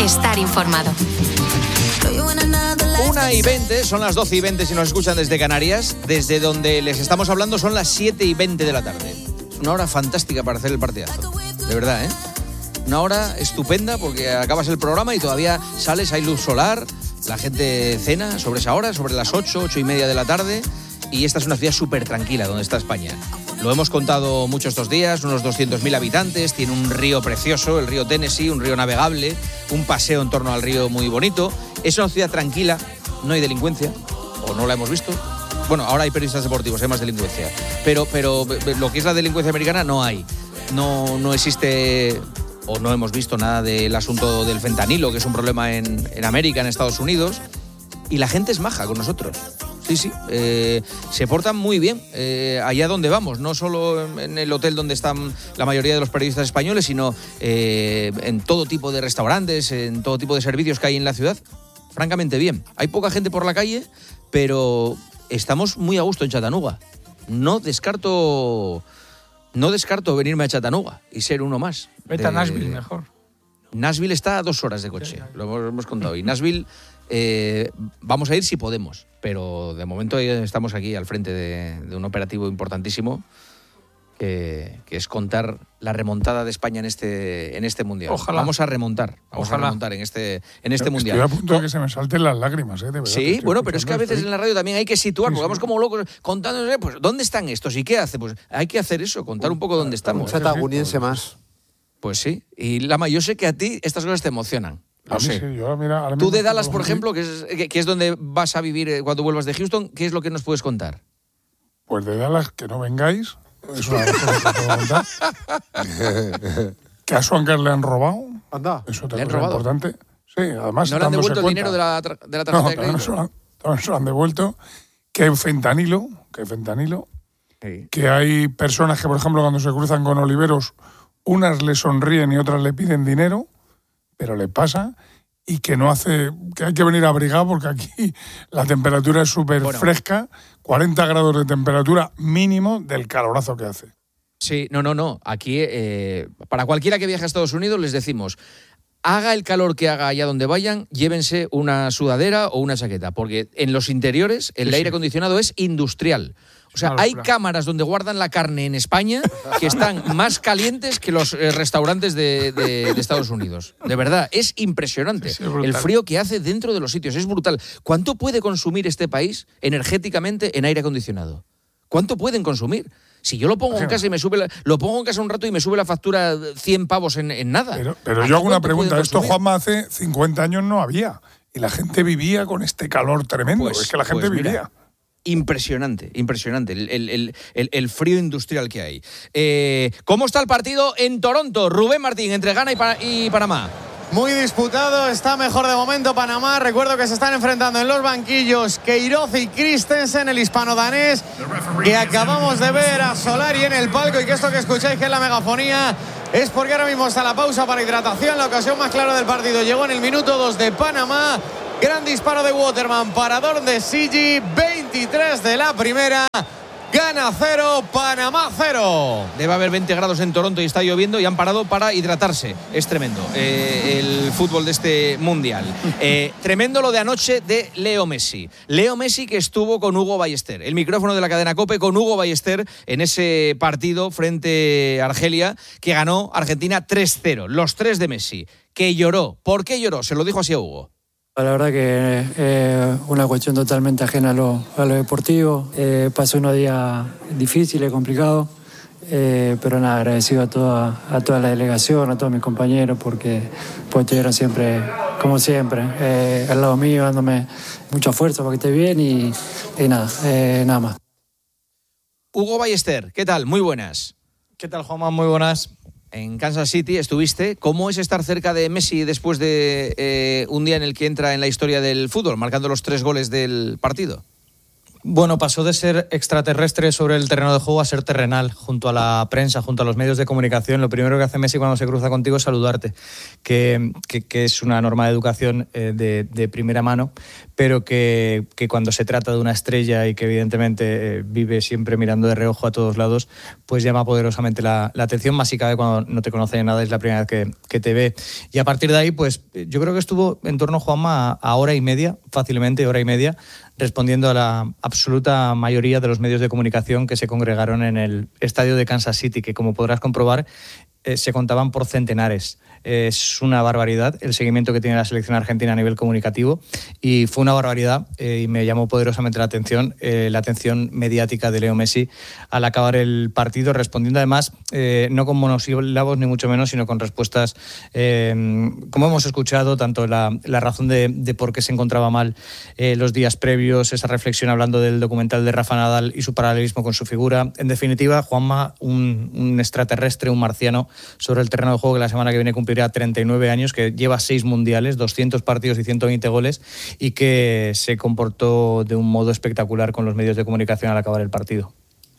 estar informado. 1:20, son las 12:20 si nos escuchan desde Canarias. Desde donde les estamos hablando son las 7:20 de la tarde. Es una hora fantástica para hacer el partidazo. De verdad, ¿eh? Una hora estupenda porque acabas el programa y todavía sales, hay luz solar, la gente cena sobre esa hora, sobre las 8:30 de la tarde. Y esta es una ciudad súper tranquila donde está España. Lo hemos contado mucho estos días, unos 200.000 habitantes, tiene un río precioso, el río Tennessee, un río navegable, un paseo en torno al río muy bonito. Es una ciudad tranquila, no hay delincuencia, o no la hemos visto. Bueno, ahora hay periodistas deportivos, hay más delincuencia. Pero lo que es la delincuencia americana no hay. No existe, o no hemos visto nada del asunto del fentanilo, que es un problema en América, en Estados Unidos. Y la gente es maja con nosotros. Sí, se portan muy bien allá donde vamos, no solo en el hotel donde están la mayoría de los periodistas españoles, sino en todo tipo de restaurantes, en todo tipo de servicios que hay en la ciudad. Francamente bien. Hay poca gente por la calle, pero estamos muy a gusto en Chattanooga. No descarto venirme a Chattanooga y ser uno más. Vete a Nashville mejor. Nashville está a 2 horas de coche, lo hemos contado. Y Nashville vamos a ir si podemos, pero de momento estamos aquí al frente de un operativo importantísimo que es contar la remontada de España en este mundial. Ojalá. Vamos a remontar en este mundial. Estoy a punto de que se me salten las lágrimas, de verdad. Sí, bueno, pero es que a veces en la radio también hay que situar, porque vamos como locos contándonos, pues, ¿dónde están estos y qué hace? Pues hay que hacer eso, contar un poco dónde estamos. Un chataguniense más. Pues sí, y yo sé que a ti estas cosas te emocionan. Lo sé. Sí, ahora Tú de Dallas, por ejemplo, que es donde vas a vivir cuando vuelvas de Houston, ¿qué es lo que nos puedes contar? Pues de Dallas, que no vengáis, es una de las cosas que puedo contar. Que a Swankar le han robado. Anda. Eso ¿Le han es robado? Importante. Sí, además ¿No le han devuelto el dinero de la tarjeta de crédito? También se lo han devuelto. Que hay fentanilo, Sí. que hay personas que, por ejemplo, cuando se cruzan con oliveros, unas le sonríen y otras le piden dinero, pero le pasa, y que no hace, que hay que venir abrigado porque aquí la temperatura es súper fresca, 40 grados de temperatura mínimo del calorazo que hace. Sí, no. Aquí, para cualquiera que viaje a Estados Unidos, les decimos, haga el calor que haga allá donde vayan, llévense una sudadera o una chaqueta, porque en los interiores el aire acondicionado es industrial. O sea, hay cámaras donde guardan la carne en España que están más calientes que los restaurantes de Estados Unidos. De verdad, es impresionante. Sí, el frío que hace dentro de los sitios, es brutal. ¿Cuánto puede consumir este país energéticamente en aire acondicionado? ¿Cuánto pueden consumir? Si yo lo pongo en casa y lo pongo en casa un rato y me sube la factura 100 pavos en nada. Pero yo hago una pregunta. Esto, Juanma, hace 50 años no había. Y la gente vivía con este calor tremendo. Es que la gente vivía. Mira, impresionante. El frío industrial que hay. ¿Cómo está el partido en Toronto? Rubén Martín, entre Ghana y Panamá. Muy disputado, está mejor de momento Panamá. Recuerdo que se están enfrentando en los banquillos Queiroz y Christensen, el hispano-danés, que acabamos de ver a Solari en el palco, y que esto que escucháis, que es la megafonía, es porque ahora mismo está la pausa para hidratación. La ocasión más clara del partido llegó en el minuto 2 de Panamá. Gran disparo de Waterman, parador de Sigi, 23 de la primera. Ghana 0, Panamá 0. Debe haber 20 grados en Toronto y está lloviendo y han parado para hidratarse. Es tremendo el fútbol de este mundial. Tremendo lo de anoche de Leo Messi. Leo Messi, que estuvo con Hugo Ballester. El micrófono de la cadena COPE con Hugo Ballester en ese partido frente a Argelia, que ganó Argentina 3-0. Los 3 de Messi, que lloró. ¿Por qué lloró? Se lo dijo así a Hugo. La verdad que es una cuestión totalmente ajena a lo deportivo. Pasó unos días difíciles, complicados, pero nada, agradecido a toda la delegación, a todos mis compañeros, porque estuvieron siempre, como siempre, al lado mío, dándome mucha fuerza para que esté bien y nada más. Hugo Ballester, ¿qué tal? Muy buenas. ¿Qué tal, Juanma? Muy buenas. En Kansas City estuviste. ¿Cómo es estar cerca de Messi después de un día en el que entra en la historia del fútbol, marcando los 3 goles del partido? Bueno, pasó de ser extraterrestre sobre el terreno de juego a ser terrenal, junto a la prensa, junto a los medios de comunicación. Lo primero que hace Messi cuando se cruza contigo es saludarte, que es una norma de educación de primera mano. pero que cuando se trata de una estrella y que evidentemente vive siempre mirando de reojo a todos lados, pues llama poderosamente la atención, más si cabe cuando no te conoce de nada, es la primera vez que te ve. Y a partir de ahí, pues yo creo que estuvo en torno, Juanma, a hora y media, fácilmente hora y media, respondiendo a la absoluta mayoría de los medios de comunicación que se congregaron en el estadio de Kansas City, que como podrás comprobar, se contaban por centenares. Es una barbaridad el seguimiento que tiene la selección argentina a nivel comunicativo, y fue una barbaridad, y me llamó poderosamente la atención mediática de Leo Messi al acabar el partido, respondiendo además no con monosílabos ni mucho menos, sino con respuestas, como hemos escuchado, tanto la razón de por qué se encontraba mal los días previos, esa reflexión hablando del documental de Rafa Nadal y su paralelismo con su figura. En definitiva, Juanma, un extraterrestre, un marciano sobre el terreno de juego, que la semana que viene cumplirá 39 años, que lleva 6 mundiales, 200 partidos y 120 goles, y que se comportó de un modo espectacular con los medios de comunicación al acabar el partido.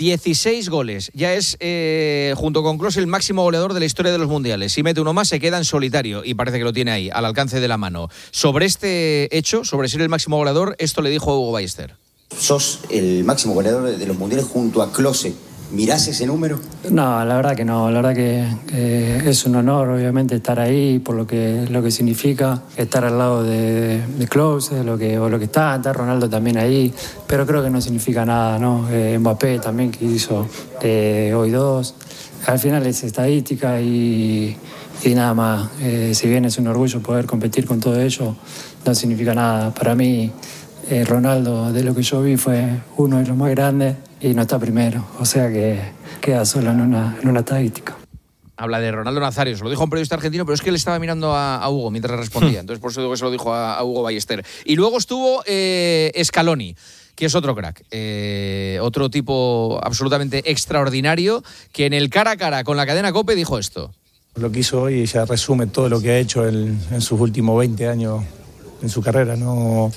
16 goles. Ya es, junto con Klose, el máximo goleador de la historia de los mundiales. Si mete uno más, se queda en solitario, y parece que lo tiene ahí, al alcance de la mano. Sobre este hecho, sobre ser el máximo goleador, esto le dijo a Hugo Ballester. Sos el máximo goleador de los mundiales junto a Klose. ¿Mirás ese número? No, la verdad que no. La verdad que es un honor, obviamente, estar ahí por lo que significa estar al lado de Klose, lo que está Ronaldo también ahí, pero creo que no significa nada, ¿no? Mbappé también, que hizo hoy 2. Al final es estadística y nada más. Si bien es un orgullo poder competir con todo ello, no significa nada. Para mí, Ronaldo, de lo que yo vi, fue uno de los más grandes y no está primero, o sea que queda solo en una estadística. Habla de Ronaldo Nazario, se lo dijo a un periodista argentino, pero es que él estaba mirando a Hugo mientras respondía, entonces por eso digo que se lo dijo a Hugo Ballester. Y luego estuvo Scaloni, que es otro crack, otro tipo absolutamente extraordinario, que en el cara a cara con la cadena COPE dijo esto. Lo que hizo hoy ya resume todo lo que ha hecho en sus últimos 20 años en su carrera. No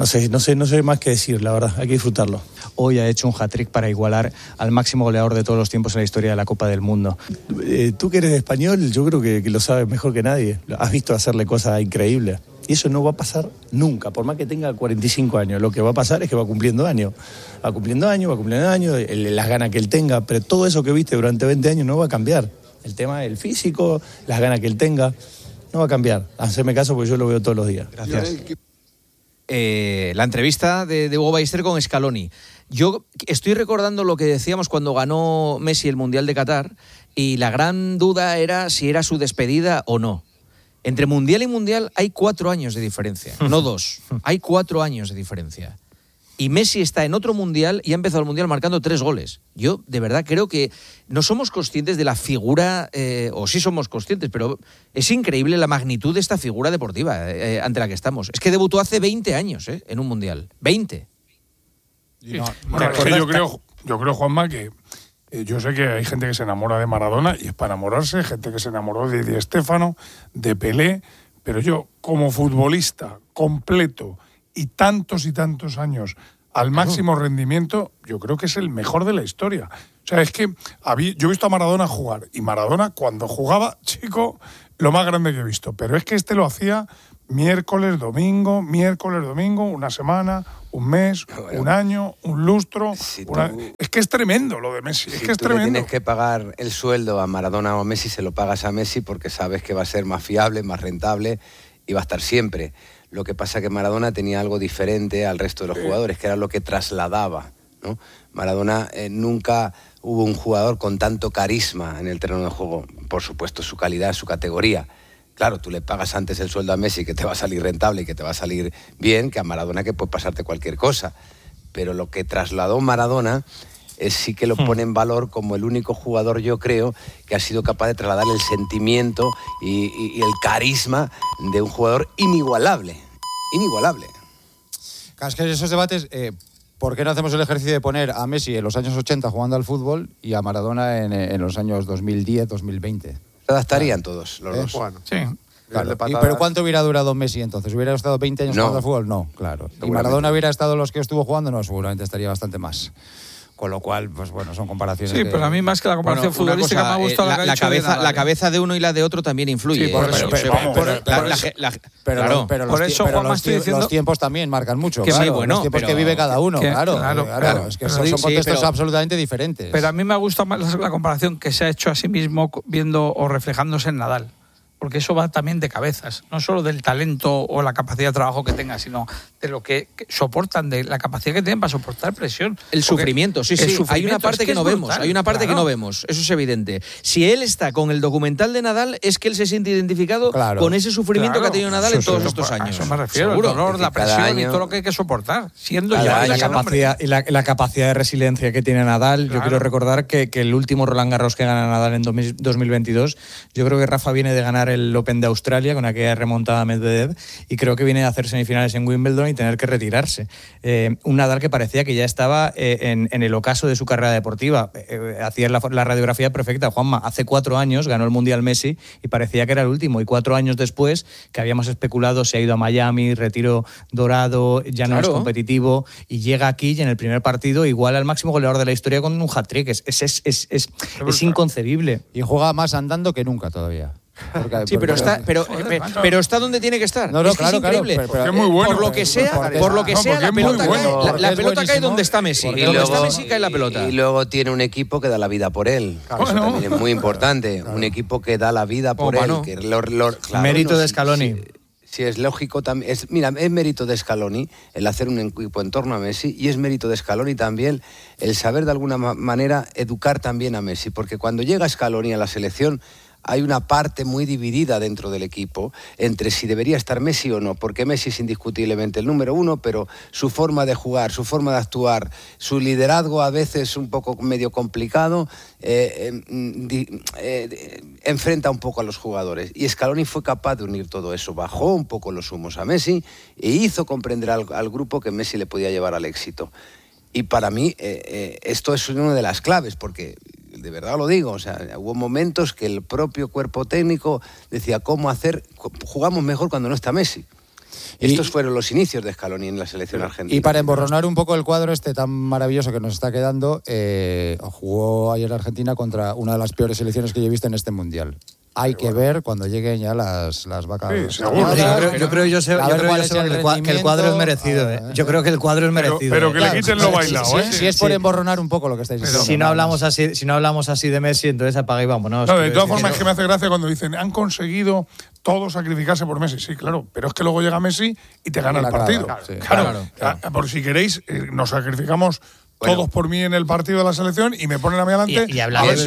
sé más que decir, la verdad, hay que disfrutarlo. Hoy ha hecho un hat-trick para igualar al máximo goleador de todos los tiempos en la historia de la Copa del Mundo. Tú que eres español, yo creo que lo sabes mejor que nadie. Has visto hacerle cosas increíbles. Y eso no va a pasar nunca, por más que tenga 45 años. Lo que va a pasar es que va cumpliendo años. Va cumpliendo años, las ganas que él tenga. Pero todo eso que viste durante 20 años no va a cambiar. El tema del físico, las ganas que él tenga, no va a cambiar. Haceme caso porque yo lo veo todos los días. Gracias. La entrevista de Hugo Ballester con Scaloni. Yo estoy recordando lo que decíamos cuando ganó Messi el Mundial de Qatar, y la gran duda era si era su despedida o no. Entre Mundial y Mundial hay 4 años de diferencia, no 2. Hay 4 años de diferencia. Y Messi está en otro Mundial y ha empezado el Mundial marcando 3 goles. Yo, de verdad, creo que no somos conscientes de la figura, o sí somos conscientes, pero es increíble la magnitud de esta figura deportiva ante la que estamos. Es que debutó hace 20 años en un Mundial. 20. Sí. Bueno, es que yo creo, Juanma, que yo sé que hay gente que se enamora de Maradona y es para enamorarse, gente que se enamoró de Di Stéfano, de Pelé, pero yo, como futbolista completo y tantos años al máximo rendimiento, yo creo que es el mejor de la historia. O sea, es que yo he visto a Maradona jugar, y Maradona, cuando jugaba, chico, lo más grande que he visto. Pero es que este lo hacía miércoles, domingo, una semana, un mes, un año, un lustro. Es que es tremendo lo de Messi, es que es tremendo. Si tienes que pagar el sueldo a Maradona o a Messi, se lo pagas a Messi porque sabes que va a ser más fiable, más rentable y va a estar siempre. Lo que pasa es que Maradona tenía algo diferente al resto de los jugadores, que era lo que trasladaba, ¿no? Maradona nunca hubo un jugador con tanto carisma en el terreno de juego. Por supuesto, su calidad, su categoría. Claro, tú le pagas antes el sueldo a Messi, que te va a salir rentable y que te va a salir bien, que a Maradona, que puede pasarte cualquier cosa. Pero lo que trasladó Maradona sí que lo pone en valor como el único jugador, yo creo, que ha sido capaz de trasladar el sentimiento y el carisma de un jugador inigualable. Inigualable. Claro, es que esos debates, ¿por qué no hacemos el ejercicio de poner a Messi en los años 80 jugando al fútbol y a Maradona en los años 2010, 2020? Se adaptarían todos los dos. Bueno, sí. Claro. ¿Pero cuánto hubiera durado Messi entonces? ¿Hubiera estado 20 años jugando al fútbol? No, claro. ¿Y Maradona hubiera estado los que estuvo jugando? No, seguramente estaría bastante más. Con lo cual, pues bueno, son comparaciones. Sí, pero a mí más que la comparación futbolística me ha gustado la cabeza de uno y la de otro también influye. Sí, por eso. Pero los tiempos también marcan mucho. Que claro, sí, bueno, los tiempos que vive cada uno. Claro. Es que son contextos absolutamente diferentes. Pero a mí me gusta más la comparación que se ha hecho a sí mismo viendo o reflejándose en Nadal. Porque eso va también de cabezas, no solo del talento o la capacidad de trabajo que tengan, sino de lo que soportan, de la capacidad que tienen para soportar presión. El sufrimiento, sí. Hay una parte que no vemos, eso es evidente. Si él está con el documental de Nadal, es que él se siente identificado con ese sufrimiento que ha tenido Nadal en todos estos años. A eso me refiero, el dolor, la presión y todo lo que hay que soportar, siendo ya la capacidad de resiliencia que tiene Nadal. Yo quiero recordar que el último Roland Garros que gana Nadal en 2022, yo creo que Rafa viene de ganar el Open de Australia con aquella remontada a Medvedev y creo que viene de hacer semifinales en Wimbledon y tener que retirarse. Un Nadal que parecía que ya estaba en el ocaso de su carrera deportiva. Hacía la radiografía perfecta. Juanma, hace 4 años ganó el Mundial Messi y parecía que era el último, y 4 años después, que habíamos especulado, se ha ido a Miami, retiro dorado, ya no es competitivo, y llega aquí y en el primer partido igual al máximo goleador de la historia con un hat-trick. Es inconcebible. Y juega más andando que nunca todavía. Pero está donde tiene que estar. No, claro, es increíble. Pero es muy bueno. Por lo que sea, la pelota cae donde está Messi. Y donde está Messi cae la pelota. Y luego tiene un equipo que da la vida por él. Eso también es muy importante. Un equipo que da la vida por él. Mérito de Scaloni. Sí, es lógico también. Es mérito de Scaloni el hacer un equipo en torno a Messi, y es mérito de Scaloni también el saber de alguna manera educar también a Messi, porque cuando llega Scaloni a la selección hay una parte muy dividida dentro del equipo entre si debería estar Messi o no, porque Messi es indiscutiblemente el número 1, pero su forma de jugar, su forma de actuar, su liderazgo a veces un poco medio complicado, enfrenta un poco a los jugadores. Y Scaloni fue capaz de unir todo eso, bajó un poco los humos a Messi e hizo comprender al grupo que Messi le podía llevar al éxito. Y para mí esto es una de las claves, porque de verdad lo digo, o sea, hubo momentos que el propio cuerpo técnico decía jugamos mejor cuando no está Messi. Estos fueron los inicios de Scaloni en la selección argentina. Y para emborronar un poco el cuadro tan maravilloso que nos está quedando, jugó ayer Argentina contra una de las peores selecciones que yo he visto en este Mundial. Hay que ver cuando lleguen ya las vacas. Sí, seguro. Yo creo que el cuadro es merecido. Yo creo que el cuadro es merecido. Pero que le quiten lo bailado. Si es por emborronar un poco lo que estáis diciendo. Si no hablamos así de Messi, entonces apaga y vámonos. No, de todas formas es que me hace gracia cuando dicen han conseguido todos sacrificarse por Messi. Sí, claro, pero es que luego llega Messi y te gana el partido. Claro. Por si queréis, nos sacrificamos todos por mí en el partido de la selección y me ponen a mí adelante. Y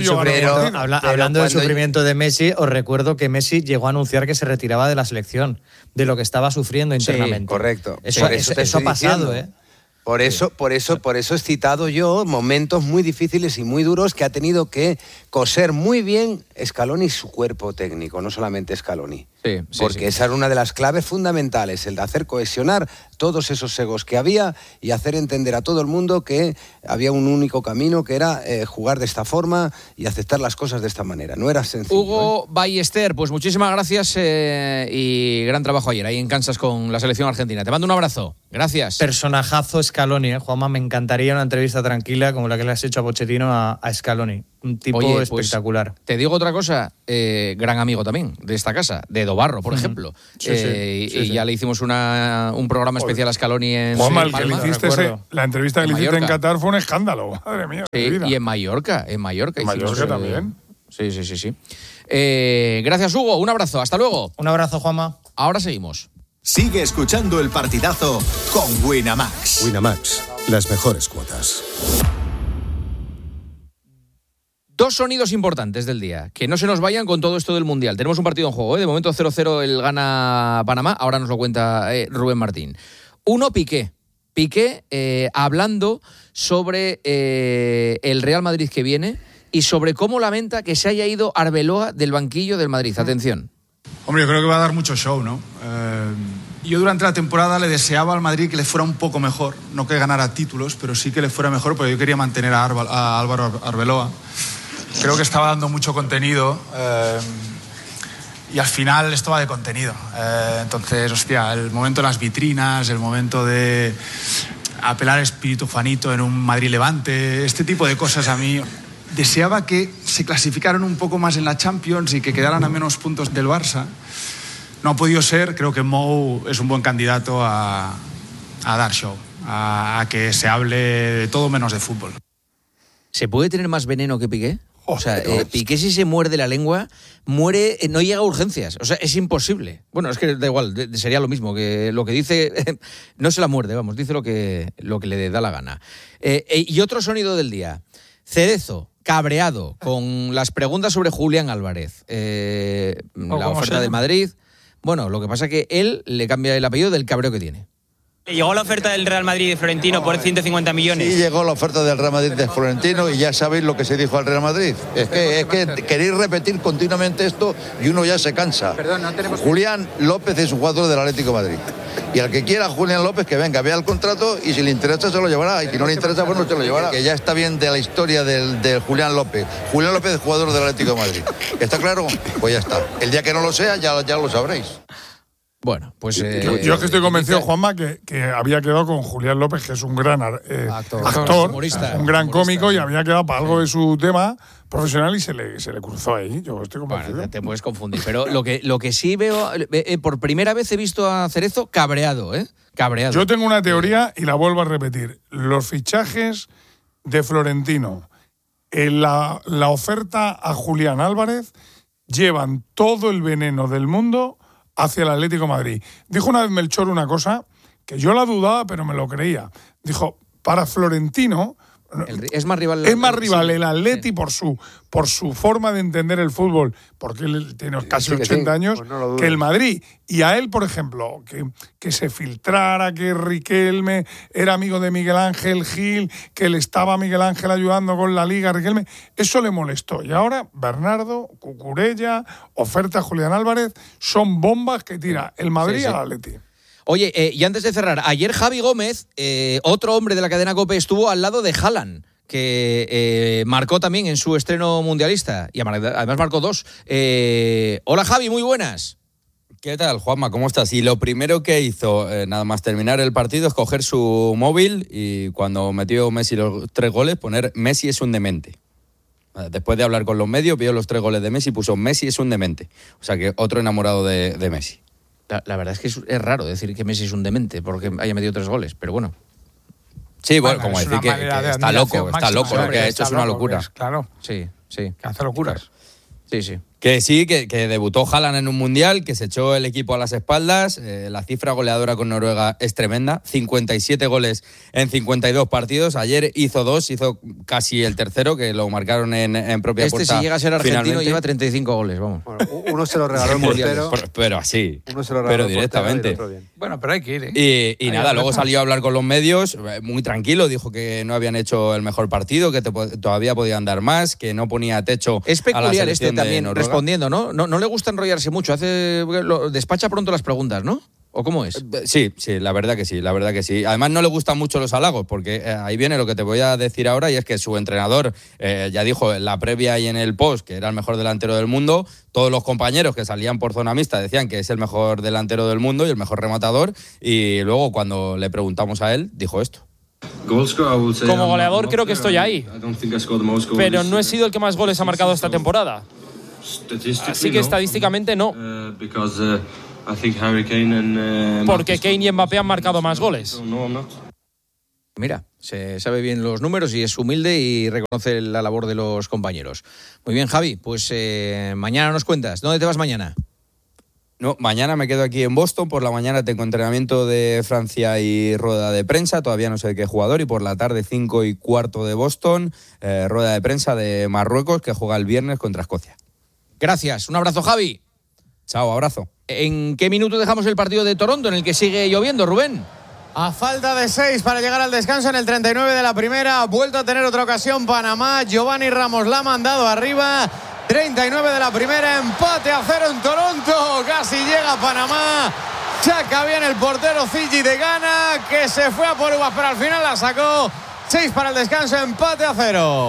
hablando del sufrimiento de Messi, os recuerdo que Messi llegó a anunciar que se retiraba de la selección, de lo que estaba sufriendo internamente. Correcto. Eso ha pasado, Por eso he citado yo momentos muy difíciles y muy duros que ha tenido que coser muy bien Scaloni y su cuerpo técnico, no solamente Scaloni. Porque esa era una de las claves fundamentales, el de hacer cohesionar todos esos egos que había y hacer entender a todo el mundo que había un único camino, que era jugar de esta forma y aceptar las cosas de esta manera. No era sencillo. Hugo Ballester, pues muchísimas gracias y gran trabajo ayer ahí en Kansas con la selección argentina. Te mando un abrazo. Gracias. Personajazo Scaloni, Juanma, me encantaría una entrevista tranquila como la que le has hecho a Pochettino a Scaloni. Un tipo espectacular. Pues, te digo otra cosa, gran amigo también de esta casa, de Dobarro, por ejemplo. Y ya le hicimos un programa especial a Scaloni en Palma. La entrevista que le hiciste en Qatar fue un escándalo, madre mía. Y en Mallorca. En Mallorca también. Sí. Gracias, Hugo, un abrazo, hasta luego. Un abrazo, Juanma. Ahora seguimos. Sigue escuchando El Partidazo con Winamax. Winamax, las mejores cuotas. 2 sonidos importantes del día, que no se nos vayan con todo esto del Mundial. Tenemos un partido en juego, de momento 0-0 el gana Panamá, ahora nos lo cuenta Rubén Martín. 1, Piqué hablando sobre el Real Madrid que viene y sobre cómo lamenta que se haya ido Arbeloa del banquillo del Madrid. Atención. Hombre, yo creo que va a dar mucho show, ¿no? Yo durante la temporada le deseaba al Madrid que le fuera un poco mejor, no que ganara títulos, pero sí que le fuera mejor, porque yo quería mantener a Álvaro Arbeloa. Creo que estaba dando mucho contenido y al final esto va de contenido. Entonces, hostia, el momento de las vitrinas, el momento de apelar al espíritu Juanito en un Madrid-Levante, este tipo de cosas a mí. Deseaba que se clasificaran un poco más en la Champions y que quedaran a menos puntos del Barça. No ha podido ser, creo que Mou es un buen candidato a dar show, a que se hable de todo menos de fútbol. ¿Se puede tener más veneno que Piqué? O sea, Piqué si se muerde la lengua, muere, no llega a urgencias. O sea, es imposible. Bueno, es que da igual, sería lo mismo, que lo que dice, no se la muerde, vamos, dice lo que le da la gana. Y otro sonido del día. Cerezo, cabreado con las preguntas sobre Julián Álvarez. La oferta del Madrid. Bueno, lo que pasa es que él le cambia el apellido del cabreo que tiene. ¿Llegó la oferta del Real Madrid de Florentino por 150 millones? Sí, llegó la oferta del Real Madrid de Florentino y ya sabéis lo que se dijo al Real Madrid. Es que queréis repetir continuamente esto y uno ya se cansa. Perdón, no tenemos... Julián López es un jugador del Atlético de Madrid. Y al que quiera Julián López, que venga, vea el contrato y si le interesa se lo llevará. Y si no le interesa, pues no se lo llevará. Que ya está bien de la historia del Julián López. Julián López es jugador del Atlético de Madrid. ¿Está claro? Pues ya está. El día que no lo sea, ya lo sabréis. Bueno, pues... yo es que estoy convencido, Juanma, que había quedado con Julián López, que es un gran actor, humorista, un gran cómico, y había quedado para algo de su tema profesional y se le cruzó ahí. Yo estoy convencido. Bueno, te puedes confundir. Pero lo que sí veo, por primera vez he visto a Cerezo cabreado, ¿eh? Cabreado. Yo tengo una teoría y la vuelvo a repetir. Los fichajes de Florentino, la oferta a Julián Álvarez, llevan todo el veneno del mundo hacia el Atlético de Madrid. Dijo una vez Melchor una cosa que yo la dudaba, pero me lo creía. Dijo, para Florentino es más rival el Atleti por su forma de entender el fútbol, porque él tiene casi 80 años, pues no que el Madrid. Y a él, por ejemplo, que se filtrara que Riquelme era amigo de Miguel Ángel Gil, que le estaba Miguel Ángel ayudando con la Liga, Riquelme, eso le molestó. Y ahora Bernardo, Cucurella, oferta a Julián Álvarez, son bombas que tira el Madrid al Atleti. Oye, y antes de cerrar, ayer Javi Gómez, otro hombre de la cadena COPE, estuvo al lado de Haaland, que marcó también en su estreno mundialista, y además marcó 2. Hola Javi, muy buenas. ¿Qué tal, Juanma? ¿Cómo estás? Y lo primero que hizo, nada más terminar el partido, es coger su móvil y cuando metió Messi los 3 goles, poner Messi es un demente. Después de hablar con los medios, vio los 3 goles de Messi y puso Messi es un demente. O sea que otro enamorado de Messi. La verdad es que es raro decir que Messi es un demente porque haya metido 3 goles, pero bueno. Sí, bueno, como decir que está loco, lo que ha hecho es una locura. Claro. Sí. Que hace locuras. Sí. Que sí, que debutó Haaland en un Mundial, que se echó el equipo a las espaldas. La cifra goleadora con Noruega es tremenda. 57 goles en 52 partidos. Ayer hizo 2, hizo casi el tercero, que lo marcaron en propia puerta. Si llega a ser argentino, finalmente lleva 35 goles, vamos. Bueno, uno se lo regaló el portero. Pero así, uno se lo regaló pero directamente. Bueno, pero hay que ir, ¿eh? Y nada, luego salió a hablar con los medios, muy tranquilo, dijo que no habían hecho el mejor partido, que todavía podían dar más, que no ponía techo es peculiar a la selección también, de Noruega. Respondiendo, ¿no? No le gusta enrollarse mucho, despacha pronto las preguntas, ¿no? ¿O cómo es? Sí, la verdad que sí. Además no le gustan mucho los halagos, porque ahí viene lo que te voy a decir ahora, y es que su entrenador ya dijo en la previa y en el post que era el mejor delantero del mundo. Todos los compañeros que salían por zona mixta decían que es el mejor delantero del mundo y el mejor rematador, y luego cuando le preguntamos a él, dijo esto. Como goleador creo que estoy ahí, pero no he sido el que más goles ha marcado esta temporada. Así que estadísticamente no. Porque Kane y Mbappé han marcado más goles. Mira, se sabe bien los números y es humilde y reconoce la labor de los compañeros. Muy bien, Javi, pues mañana nos cuentas. ¿Dónde te vas mañana? No, mañana me quedo aquí en Boston. Por la mañana tengo entrenamiento de Francia y rueda de prensa. Todavía no sé de qué jugador. Y por la tarde, 5:15 de Boston, rueda de prensa de Marruecos, que juega el viernes contra Escocia. Gracias. Un abrazo, Javi. Chao, abrazo. ¿En qué minuto dejamos el partido de Toronto, en el que sigue lloviendo, Rubén? A falta de 6 para llegar al descanso, en el 39 de la primera, ha vuelto a tener otra ocasión Panamá. Giovanni Ramos la ha mandado arriba. 39 de la primera, empate a 0 en Toronto. Casi llega Panamá. Saca bien el portero Fiji de Ghana, que se fue a por uvas, pero al final la sacó. 6 para el descanso, empate a 0.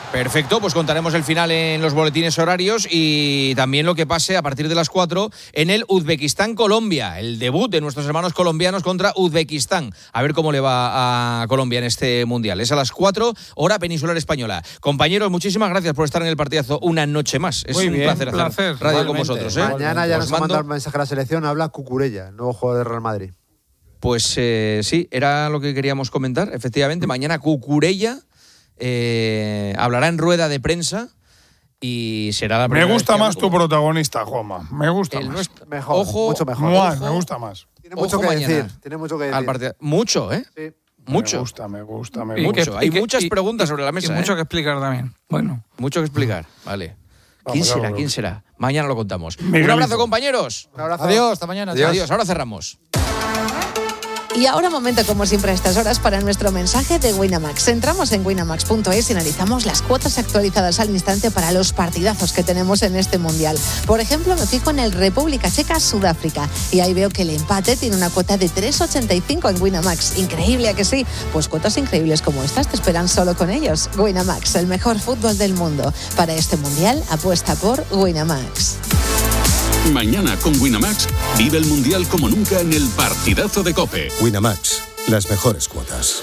Perfecto, pues contaremos el final en los boletines horarios y también lo que pase a partir de las 4 en el Uzbekistán-Colombia, el debut de nuestros hermanos colombianos contra Uzbekistán. A ver cómo le va a Colombia en este Mundial. Es a las 4, hora peninsular española. Compañeros, muchísimas gracias por estar en el partidazo una noche más. Es un placer hacer radio con vosotros. Mañana ya nos ha mandado el mensaje a la selección, habla Cucurella, nuevo jugador de Real Madrid. Pues sí, era lo que queríamos comentar. Efectivamente, mañana Cucurella hablará en rueda de prensa y será la primera Me gusta vez más tu protagonista, Juanma. Me gusta más. Mejor, ojo, mucho mejor. Me gusta más. Tiene mucho que decir. Tiene mucho que decir. Mucho, ¿eh? Sí. Mucho. Me gusta. Mucho. Hay muchas preguntas sobre la mesa. Y mucho que explicar también. Bueno. Mucho que explicar, vale. ¿Quién será? Mañana lo contamos. Miguelito. Un abrazo, compañeros. Un abrazo. Adiós, hasta mañana. Adiós. Ahora cerramos. Y ahora momento, como siempre a estas horas, para nuestro mensaje de Winamax. Entramos en winamax.es y analizamos las cuotas actualizadas al instante para los partidazos que tenemos en este Mundial. Por ejemplo, me fijo en el República Checa-Sudáfrica y ahí veo que el empate tiene una cuota de 3,85 en Winamax. Increíble, ¿a que sí? Pues cuotas increíbles como estas te esperan solo con ellos. Winamax, el mejor fútbol del mundo. Para este Mundial, apuesta por Winamax. Mañana con Winamax vive el Mundial como nunca en el partidazo de COPE. Winamax, las mejores cuotas.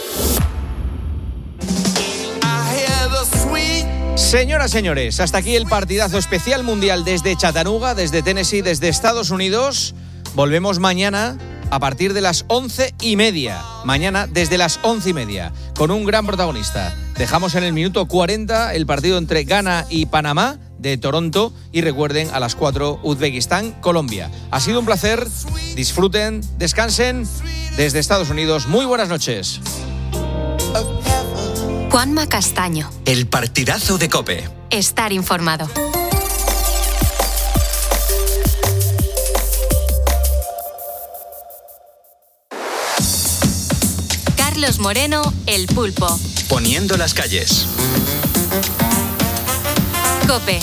Señoras, señores, hasta aquí el partidazo especial mundial desde Chattanooga, desde Tennessee, desde Estados Unidos. Volvemos mañana a partir de las 11:30. Mañana desde las 11:30, con un gran protagonista. Dejamos en el minuto 40 el partido entre Ghana y Panamá de Toronto y recuerden a las 4 Uzbekistán-Colombia. Ha sido un placer, disfruten, descansen desde Estados Unidos. Muy buenas noches. Juanma Castaño. El partidazo de COPE. Estar informado. Carlos Moreno, El Pulpo. Poniendo las calles. COPE.